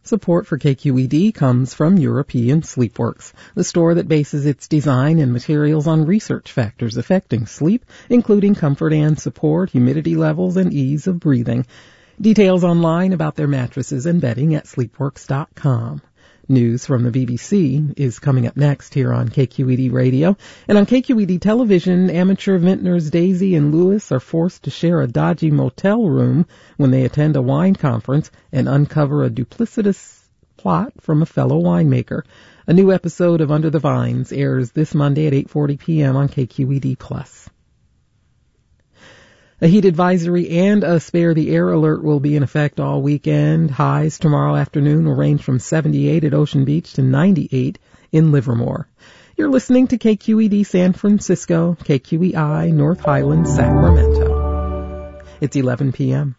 Support for KQED comes from European Sleepworks, the store that bases its design and materials on research factors affecting sleep, including comfort and support, humidity levels, and ease of breathing. Details online about their mattresses and bedding at sleepworks.com. News from the BBC is coming up next here on KQED Radio. And on KQED Television, amateur vintners Daisy and Lewis are forced to share a dodgy motel room when they attend a wine conference and uncover a duplicitous plot from a fellow winemaker. A new episode of Under the Vines airs this Monday at 8:40 p.m. on KQED+. A heat advisory and a spare the air alert will be in effect all weekend. Highs tomorrow afternoon will range from 78 at Ocean Beach to 98 in Livermore. You're listening to KQED San Francisco, KQEI North Highlands, Sacramento. It's 11 p.m.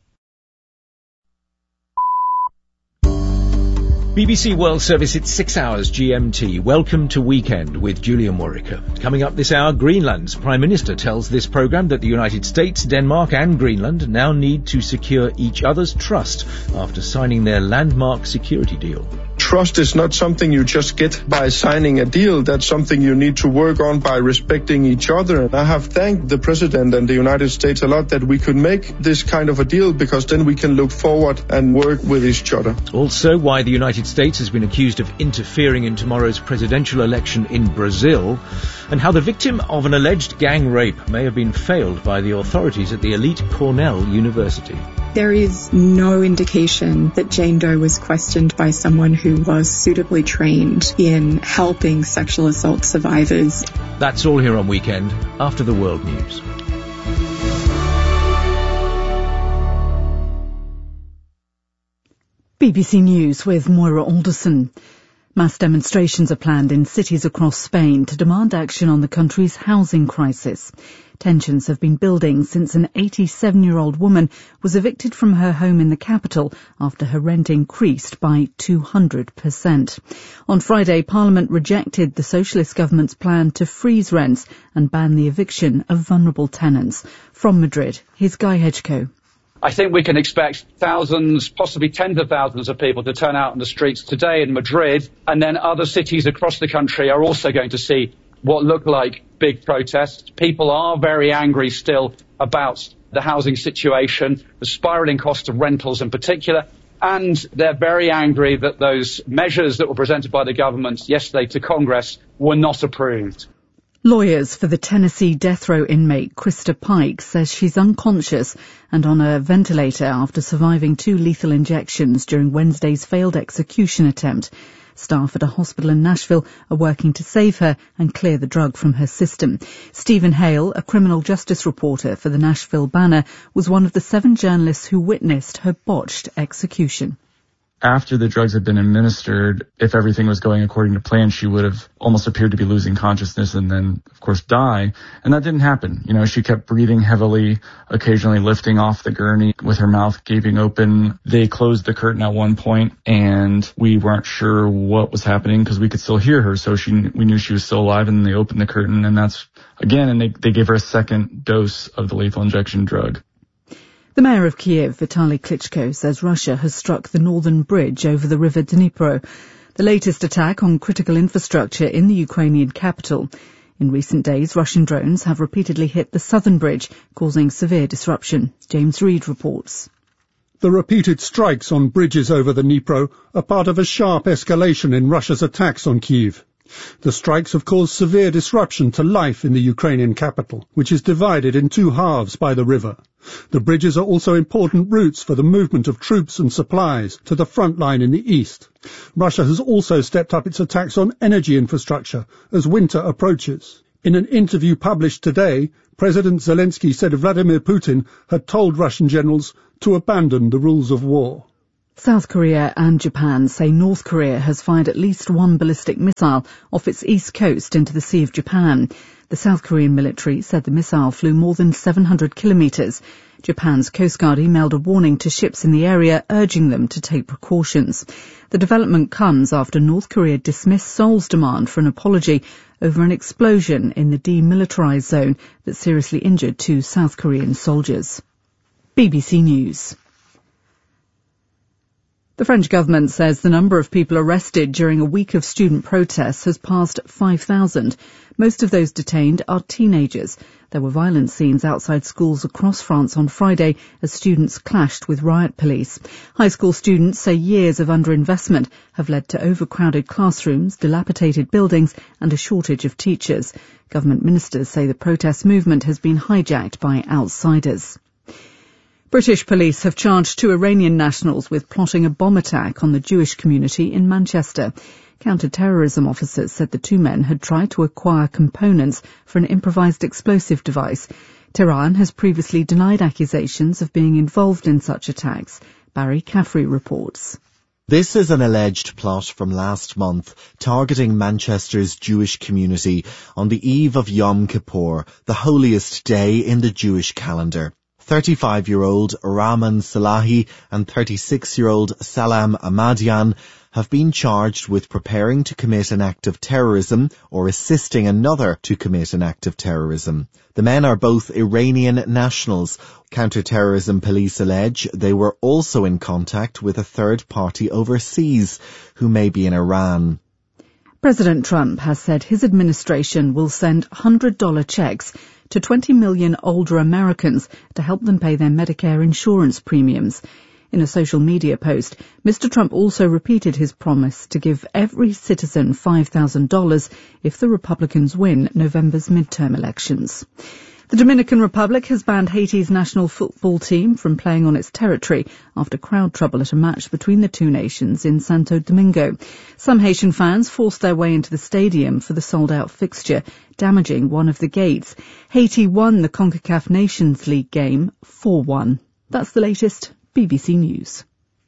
BBC World Service, it's 6 hours GMT. Welcome to Weekend with Julia Morica. Coming up this hour, Greenland's Prime Minister tells this programme that the United States, Denmark and Greenland now need to secure each other's trust after signing their landmark security deal. Trust is not something you just get by signing a deal. That's something you need to work on by respecting each other. And I have thanked the President and the United States a lot that we could make this kind of a deal, because then we can look forward and work with each other. Also, why the United States has been accused of interfering in tomorrow's presidential election in Brazil, and how the victim of an alleged gang rape may have been failed by the authorities at the elite Cornell University. There is no indication that Jane Doe was questioned by someone who was suitably trained in helping sexual assault survivors. That's all here on Weekend, after the world news. BBC News with Moira Alderson. Mass demonstrations are planned in cities across Spain to demand action on the country's housing crisis. Tensions have been building since an 87-year-old woman was evicted from her home in the capital after her rent increased by 200%. On Friday, Parliament rejected the socialist government's plan to freeze rents and ban the eviction of vulnerable tenants. From Madrid, here's Guy Hedgecoe. I think we can expect thousands, possibly tens of thousands of people to turn out on the streets today in Madrid, and then other cities across the country are also going to see what look like big protests. People are very angry still about the housing situation, the spiralling cost of rentals in particular, and they're very angry that those measures that were presented by the government yesterday to Congress were not approved. Lawyers for the Tennessee death row inmate Krista Pike says she's unconscious and on a ventilator after surviving 2 lethal injections during Wednesday's failed execution attempt. Staff at a hospital in Nashville are working to save her and clear the drug from her system. Stephen Hale, a criminal justice reporter for the Nashville Banner, was one of the 7 journalists who witnessed her botched execution. After the drugs had been administered, if everything was going according to plan, she would have almost appeared to be losing consciousness and then, of course, die. And that didn't happen. You know, she kept breathing heavily, occasionally lifting off the gurney with her mouth gaping open. They closed the curtain at one point, and we weren't sure what was happening because we could still hear her. So we knew she was still alive, and they opened the curtain, and they gave her a second dose of the lethal injection drug. The mayor of Kiev, Vitaly Klitschko, says Russia has struck the northern bridge over the river Dnipro, the latest attack on critical infrastructure in the Ukrainian capital. In recent days, Russian drones have repeatedly hit the southern bridge, causing severe disruption. James Reid reports. The repeated strikes on bridges over the Dnipro are part of a sharp escalation in Russia's attacks on Kyiv. The strikes have caused severe disruption to life in the Ukrainian capital, which is divided in 2 halves by the river. The bridges are also important routes for the movement of troops and supplies to the front line in the east. Russia has also stepped up its attacks on energy infrastructure as winter approaches. In an interview published today, President Zelensky said Vladimir Putin had told Russian generals to abandon the rules of war. South Korea and Japan say North Korea has fired at least 1 ballistic missile off its east coast into the Sea of Japan. The South Korean military said the missile flew more than 700 kilometres. Japan's Coast Guard emailed a warning to ships in the area, urging them to take precautions. The development comes after North Korea dismissed Seoul's demand for an apology over an explosion in the demilitarised zone that seriously injured 2 South Korean soldiers. BBC News. The French government says the number of people arrested during a week of student protests has passed 5,000. Most of those detained are teenagers. There were violent scenes outside schools across France on Friday as students clashed with riot police. High school students say years of underinvestment have led to overcrowded classrooms, dilapidated buildings and a shortage of teachers. Government ministers say the protest movement has been hijacked by outsiders. British police have charged 2 Iranian nationals with plotting a bomb attack on the Jewish community in Manchester. Counter-terrorism officers said the 2 men had tried to acquire components for an improvised explosive device. Tehran has previously denied accusations of being involved in such attacks. Barry Caffrey reports. This is an alleged plot from last month targeting Manchester's Jewish community on the eve of Yom Kippur, the holiest day in the Jewish calendar. 35-year-old Rahman Salahi and 36-year-old Salam Ahmadian have been charged with preparing to commit an act of terrorism or assisting another to commit an act of terrorism. The men are both Iranian nationals. Counter-terrorism police allege they were also in contact with a third party overseas who may be in Iran. President Trump has said his administration will send $100 checks to 20 million older Americans to help them pay their Medicare insurance premiums. In a social media post, Mr. Trump also repeated his promise to give every citizen $5,000 if the Republicans win November's midterm elections. The Dominican Republic has banned Haiti's national football team from playing on its territory after crowd trouble at a match between the 2 nations in Santo Domingo. Some Haitian fans forced their way into the stadium for the sold-out fixture, damaging one of the gates. Haiti won the CONCACAF Nations League game 4-1. That's the latest. BBC News.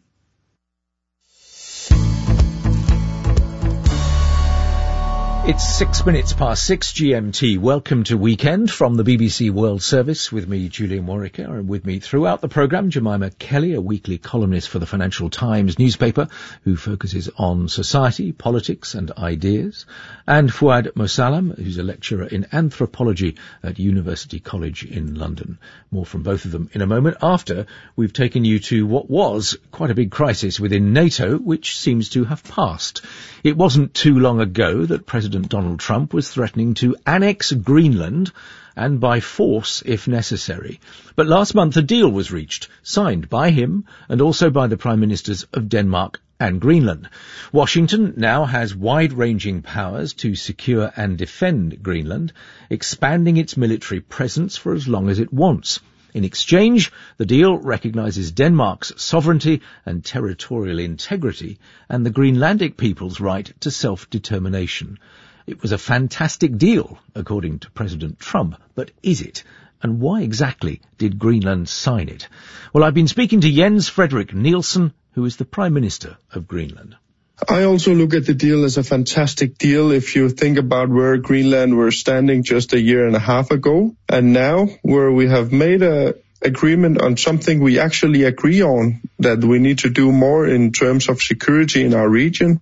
It's 6 minutes past 6 GMT. Welcome to Weekend from the BBC World Service with me, Julian Warwicker, and with me throughout the programme, Jemima Kelly, a weekly columnist for the Financial Times newspaper who focuses on society, politics and ideas, and Fouad Mosallam, who's a lecturer in anthropology at University College in London. More from both of them in a moment after we've taken you to what was quite a big crisis within NATO, which seems to have passed. It wasn't too long ago that President Donald Trump was threatening to annex Greenland, and by force if necessary. But last month a deal was reached, signed by him and also by the Prime Ministers of Denmark and Greenland. Washington now has wide-ranging powers to secure and defend Greenland, expanding its military presence for as long as it wants. In exchange, the deal recognises Denmark's sovereignty and territorial integrity and the Greenlandic people's right to self-determination. It was a fantastic deal, according to President Trump, but is it? And why exactly did Greenland sign it? Well, I've been speaking to Jens Frederik Nielsen, who is the Prime Minister of Greenland. I also look at the deal as a fantastic deal if you think about where Greenland were standing just a year and a half ago, and now where we have made a agreement on something we actually agree on, that we need to do more in terms of security in our region.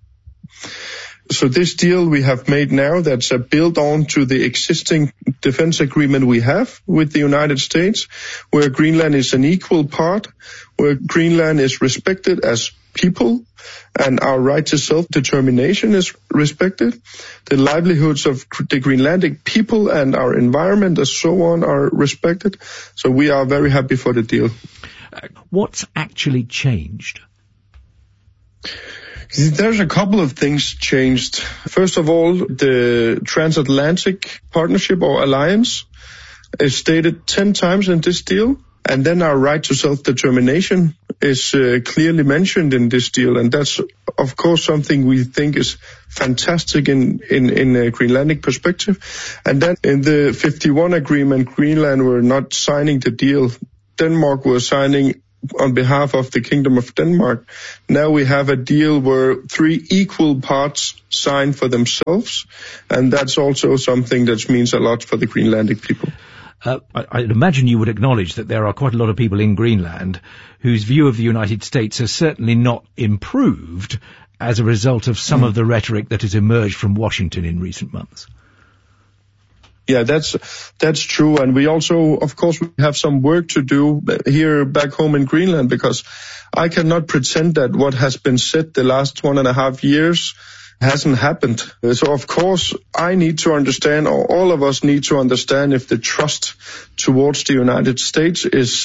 So this deal we have made now, that's a build on to the existing defense agreement we have with the United States, where Greenland is an equal part, where Greenland is respected as people and our right to self-determination is respected. The livelihoods of the Greenlandic people and our environment and so on are respected. So we are very happy for the deal. What's actually changed? There's a couple of things changed. First of all, the transatlantic partnership or alliance is stated 10 times in this deal. And then our right to self-determination is clearly mentioned in this deal. And that's, of course, something we think is fantastic in a Greenlandic perspective. And then in the 51 agreement, Greenland were not signing the deal. Denmark was signing on behalf of the Kingdom of Denmark. Now we have a deal where 3 equal parts sign for themselves. And that's also something that means a lot for the Greenlandic people. I'd imagine you would acknowledge that there are quite a lot of people in Greenland whose view of the United States has certainly not improved as a result of some of the rhetoric that has emerged from Washington in recent months. Yeah, that's true. And we also, of course, we have some work to do here back home in Greenland, because I cannot pretend that what has been said the last 1.5 years hasn't happened. So, of course, I need to understand, or all of us need to understand, if the trust towards the United States is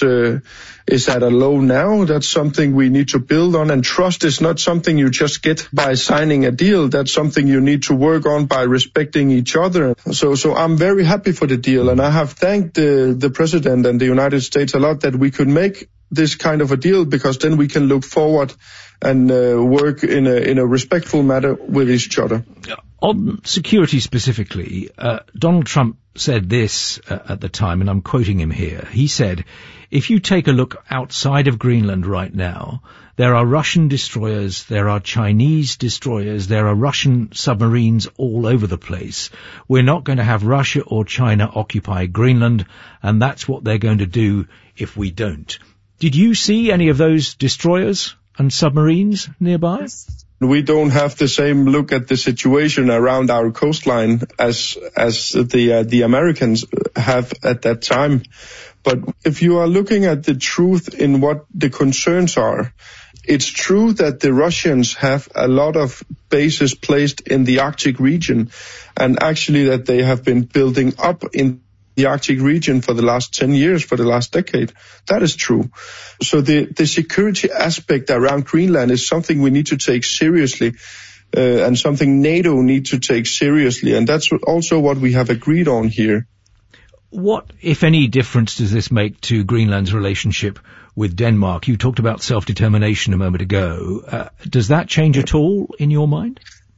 at a low now. That's something we need to build on. And trust is not something you just get by signing a deal. That's something you need to work on by respecting each other. So I'm very happy for the deal. And I have thanked the President and the United States a lot that we could make this kind of a deal, because then we can look forward and work in a respectful manner with each other. On security specifically, Donald Trump said this at the time, and I'm quoting him here. He said, if you take a look outside of Greenland right now, there are Russian destroyers, there are Chinese destroyers, there are Russian submarines all over the place. We're not going to have Russia or China occupy Greenland, and that's what they're going to do if we don't. Did you see any of those destroyers and submarines nearby? We don't have the same look at the situation around our coastline as the Americans have at that time. But if you are looking at the truth in what the concerns are, it's true that the Russians have a lot of bases placed in the Arctic region, and actually that they have been building up in the Arctic region for the last 10 years, for the last decade. That is true. So the security aspect around Greenland is something we need to take seriously, and something NATO need to take seriously. And that's also what we have agreed on here. What, if any, difference does this make to Greenland's relationship with Denmark? You talked about self-determination a moment ago. Does that change at all in your mind?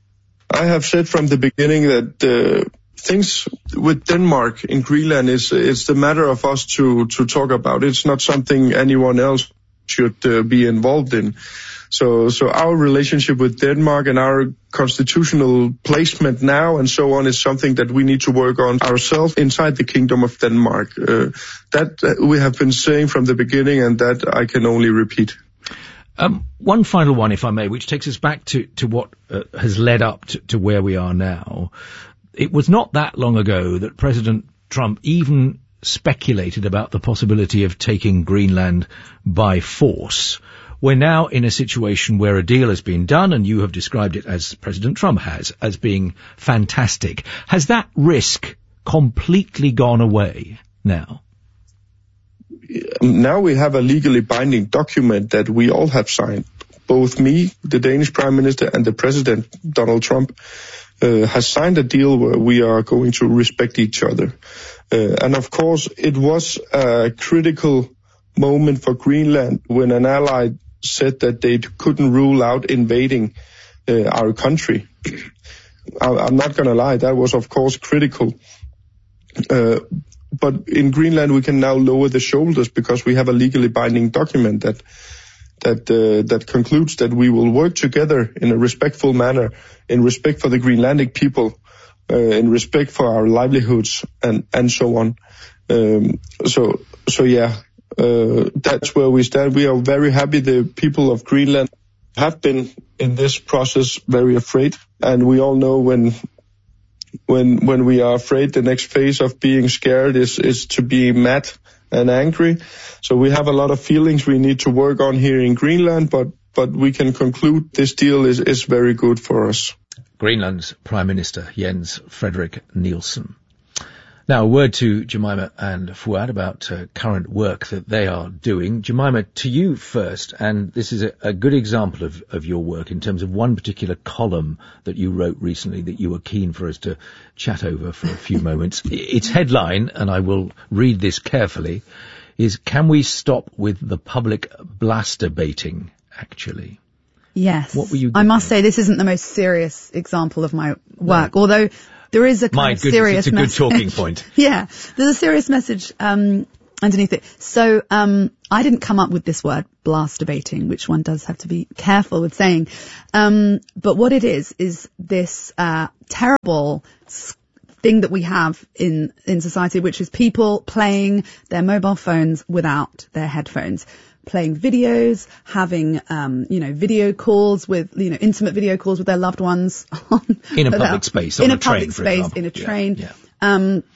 I have said from the beginning that things with Denmark in Greenland it's the matter of us to talk about. It's not something anyone else should be involved in. So our relationship with Denmark and our constitutional placement now and so on is something that we need to work on ourselves inside the Kingdom of Denmark. That we have been saying from the beginning, and that I can only repeat. One final one, if I may, which takes us back to what has led up to where we are now. It was not that long ago that President Trump even speculated about the possibility of taking Greenland by force. We're now in a situation where a deal has been done, and you have described it, as President Trump has, as being fantastic. Has that risk completely gone away now? Now we have a legally binding document that we all have signed. Both me, the Danish Prime Minister, and the President, Donald Trump, has signed a deal where we are going to respect each other. And of course, it was a critical moment for Greenland when an ally said that they couldn't rule out invading our country. I'm not going to lie, that was of course critical. But in Greenland we can now lower the shoulders because we have a legally binding document that concludes that we will work together in a respectful manner, in respect for the Greenlandic people, in respect for our livelihoods and so on. So yeah, that's where we stand. We are very happy. The people of Greenland have been in this process very afraid, and we all know when we are afraid, the next phase of being scared is to be mad and angry. So we have a lot of feelings we need to work on here in Greenland, but we can conclude this deal is very good for us. Greenland's Prime Minister Jens Frederik Nielsen. Now, a word to Jemima and Fouad about current work that they are doing. Jemima, to you first, and this is a good example of your work in terms of one particular column that you wrote recently that you were keen for us to chat over for a few moments. Its headline, and I will read this carefully, is "Can we stop with the public blaster baiting, actually?" Yes. What were you? I must say this isn't the most serious example of my work, although there is a kind of serious message. It's a good talking point. Yeah, there's a serious message underneath it. So I didn't come up with this word, blaster baiting, which one does have to be careful with saying. But what it is this terrible thing that we have in society, which is people playing their mobile phones without their headphones, playing videos, having, video calls with, intimate video calls with their loved ones in a public space, in a train.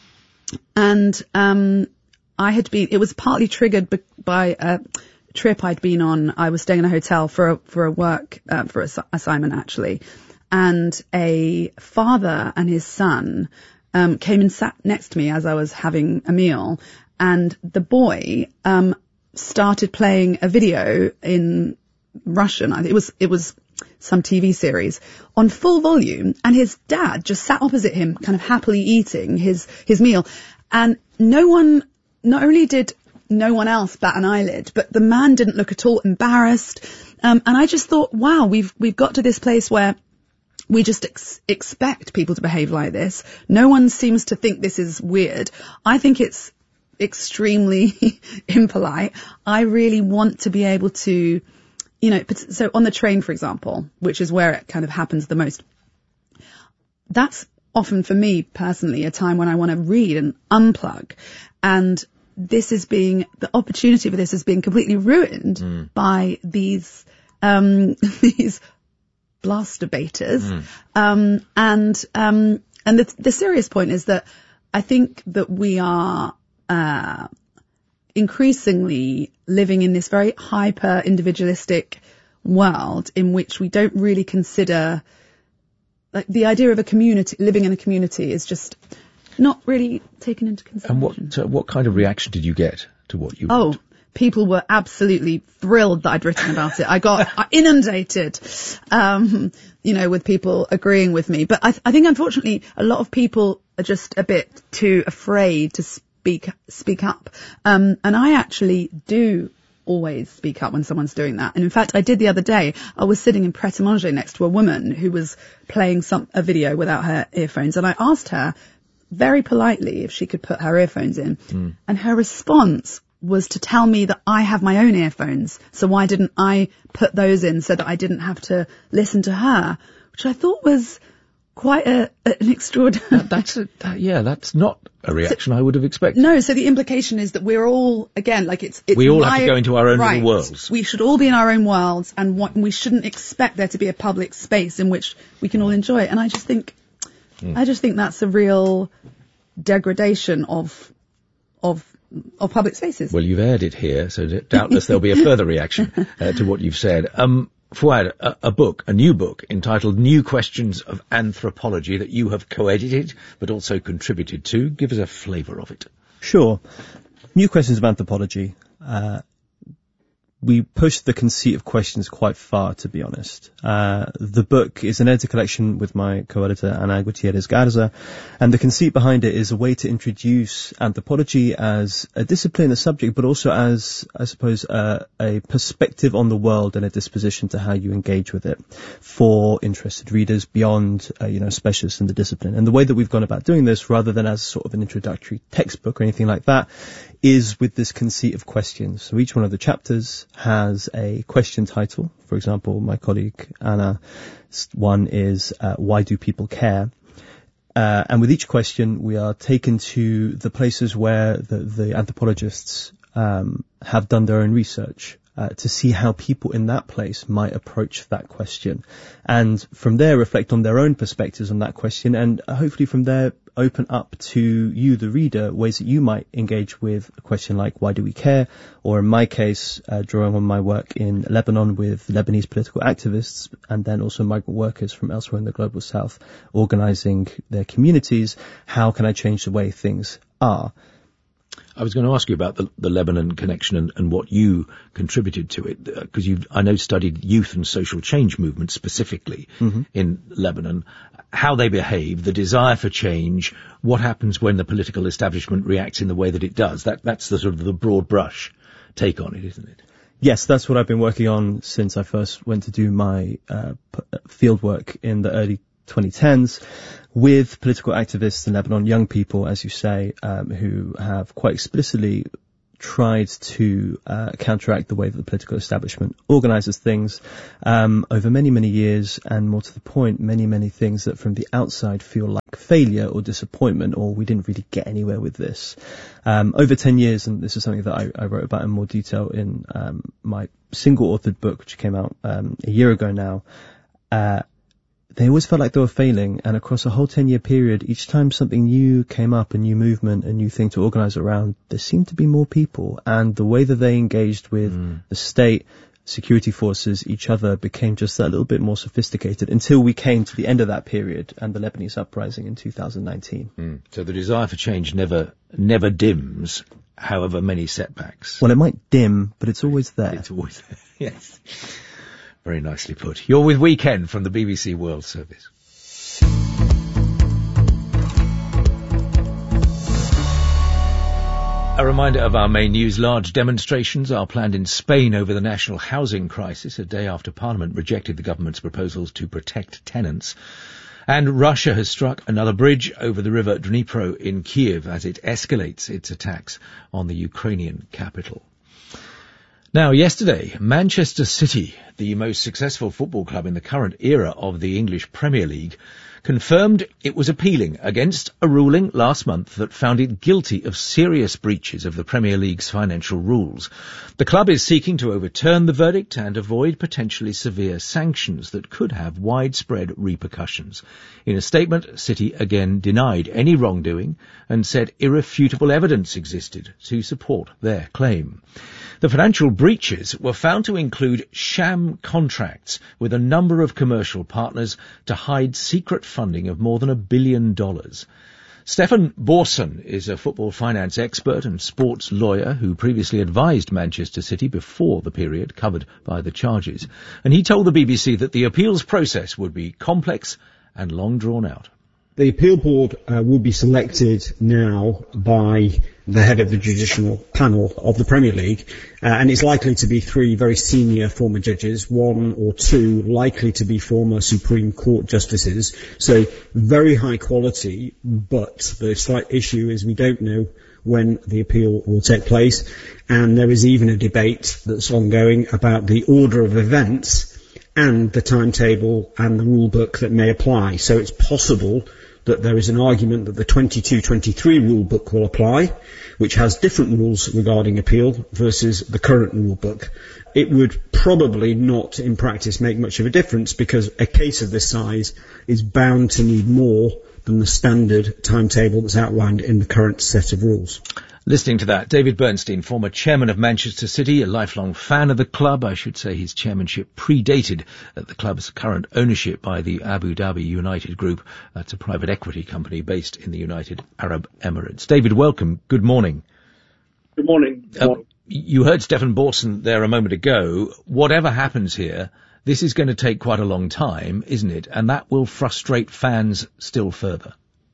And it was partly triggered by a trip I'd been on. I was staying in a hotel for a work assignment actually, and a father and his son came and sat next to me as I was having a meal, and the boy started playing a video in Russian. It was some TV series on full volume, and his dad just sat opposite him, kind of happily eating his meal, and not only did no one else bat an eyelid, but the man didn't look at all embarrassed. And I just thought, wow, we've got to this place where we just expect people to behave like this. No one seems to think this is weird. I think it's extremely impolite. I really want to be able to, so on the train, for example, which is where it kind of happens the most, that's often for me personally a time when I want to read and unplug. And the opportunity for this is being completely ruined by these blast debaters. And the serious point is that I think that we are increasingly living in this very hyper individualistic world in which we don't really consider, like, the idea of a community, living in a community is just not really taken into consideration. And what kind of reaction did you get to what you wrote? Oh, people were absolutely thrilled that I'd written about it. I got inundated, with people agreeing with me. But I think, unfortunately, a lot of people are just a bit too afraid to speak up. And I actually do always speak up when someone's doing that. And in fact, I did the other day. I was sitting in Pret-a-Manger next to a woman who was playing a video without her earphones. And I asked her very politely if she could put her earphones in. And her response was to tell me that I have my own earphones. So why didn't I put those in so that I didn't have to listen to her? Which I thought was quite an extraordinary. That's not a reaction I would have expected. No, so the implication is that we're all, again, like it's we all have to go into our own little worlds. We should all be in our own worlds, and we shouldn't expect there to be a public space in which we can all enjoy it. And I just think that's a real degradation of public spaces. Well, you've aired it here, so doubtless there'll be a further reaction to what you've said. Fouad, a new book entitled New Questions of Anthropology that you have co-edited but also contributed to. Give us a flavour of it. Sure. New Questions of Anthropology. We pushed the conceit of questions quite far, to be honest. The book is an edited collection with my co-editor, Ana Gutierrez Garza, and the conceit behind it is a way to introduce anthropology as a discipline, a subject, but also as, I suppose, a perspective on the world and a disposition to how you engage with it for interested readers beyond, specialists in the discipline. And the way that we've gone about doing this, rather than as sort of an introductory textbook or anything like that, is with this conceit of questions. So each one of the chapters has a question title. For example, my colleague Anna, one is, why do people care? And with each question, we are taken to the places where the anthropologists have done their own research to see how people in that place might approach that question. And from there, reflect on their own perspectives on that question, and hopefully from there, open up to you, the reader, ways that you might engage with a question like, why do we care? Or in my case, drawing on my work in Lebanon with Lebanese political activists and then also migrant workers from elsewhere in the global south organizing their communities, how can I change the way things are? I was going to ask you about the Lebanon connection and what you contributed to it, because I know studied youth and social change movements specifically in Lebanon, how they behave, the desire for change, what happens when the political establishment reacts in the way that it does. That's the sort of the broad brush take on it, isn't it? Yes, that's what I've been working on since I first went to do my field work in the early 2010s with political activists in Lebanon, young people, as you say, who have quite explicitly tried to counteract the way that the political establishment organizes things over many, many years, and more to the point, many, many things that from the outside feel like failure or disappointment, or we didn't really get anywhere with this. Over 10 years, and this is something that I wrote about in more detail in my single-authored book, which came out a year ago now, they always felt like they were failing, and across a whole 10-year period, each time something new came up, a new movement, a new thing to organise around, there seemed to be more people, and the way that they engaged with the state, security forces, each other, became just that little bit more sophisticated until we came to the end of that period and the Lebanese uprising in 2019. So the desire for change never dims, however many setbacks. Well, it might dim, but it's always there. It's always there, yes. Very nicely put. You're with Weekend from the BBC World Service. A reminder of our main news. Large demonstrations are planned in Spain over the national housing crisis, a day after Parliament rejected the government's proposals to protect tenants. And Russia has struck another bridge over the river Dnipro in Kiev as it escalates its attacks on the Ukrainian capital. Now, yesterday, Manchester City, the most successful football club in the current era of the English Premier League, confirmed it was appealing against a ruling last month that found it guilty of serious breaches of the Premier League's financial rules. The club is seeking to overturn the verdict and avoid potentially severe sanctions that could have widespread repercussions. In a statement, City again denied any wrongdoing and said irrefutable evidence existed to support their claim. The financial breaches were found to include sham contracts with a number of commercial partners to hide secret funding of more than $1 billion. Stefan Borson is a football finance expert and sports lawyer who previously advised Manchester City before the period covered by the charges. And he told the BBC that the appeals process would be complex and long drawn out. The appeal board will be selected now by the head of the judicial panel of the Premier League, and it's likely to be 3 very senior former judges, 1 or 2 likely to be former Supreme Court justices. So very high quality, but the slight issue is we don't know when the appeal will take place, and there is even a debate that's ongoing about the order of events and the timetable and the rule book that may apply. So it's possible that there is an argument that the 22-23 rule book will apply, which has different rules regarding appeal versus the current rule book. It would probably not in practice make much of a difference because a case of this size is bound to need more than the standard timetable that's outlined in the current set of rules. Listening to that, David Bernstein, former chairman of Manchester City, a lifelong fan of the club. I should say his chairmanship predated the club's current ownership by the Abu Dhabi United Group. That's a private equity company based in the United Arab Emirates. David, welcome. Good morning. Good morning. You heard Stefan Borson there a moment ago. Whatever happens here, this is going to take quite a long time, isn't it? And that will frustrate fans still further.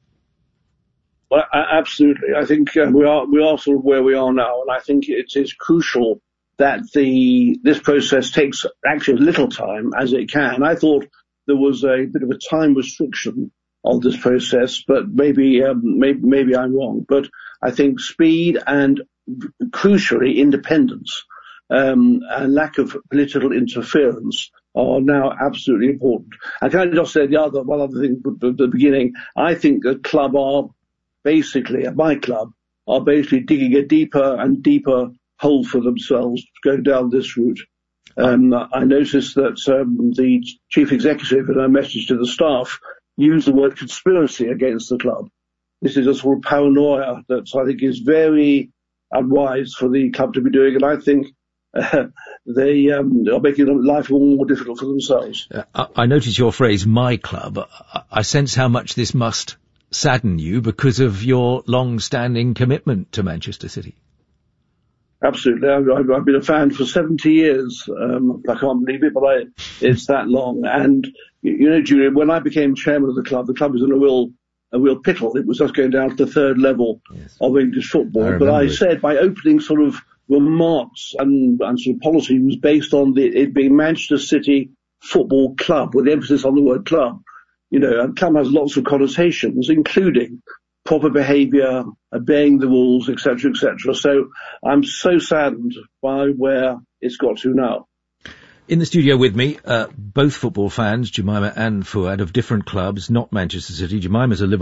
Well, absolutely. I think we are sort of where we are now, and I think it is crucial that this process takes actually as little time as it can. I thought there was a bit of a time restriction on this process, but maybe I'm wrong. But I think speed and crucially independence and lack of political interference are now absolutely important. I can I just say one other thing at the beginning. I think the club my club are basically digging a deeper and deeper hole for themselves to go down this route. I noticed that the chief executive in a message to the staff used the word conspiracy against the club. This is a sort of paranoia that I think is very unwise for the club to be doing, and I think they are making life more difficult for themselves. I notice your phrase, my club. I sense how much this must sadden you because of your long-standing commitment to Manchester City. Absolutely. I've been a fan for 70 years. I can't believe it, but it's that long. And, you know, Julian, when I became chairman of the club was in a real pickle. It was just going down to the third level of English football. But I said my opening sort of remarks and sort of policy was based on it being Manchester City Football Club, with the emphasis on the word club. You know, and club has lots of connotations, including proper behaviour, obeying the rules, etc., etc. So I'm so saddened by where it's got to now. In the studio with me, both football fans, Jemima and Fuad, of different clubs, not Manchester City. Jemima's a Liverpool